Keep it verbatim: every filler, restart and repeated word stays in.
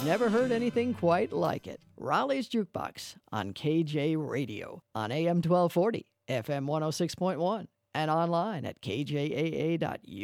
never heard anything quite like it. Raleigh's Jukebox on K J Radio on A M twelve forty, F M one oh six point one, and online at K J A A dot U S.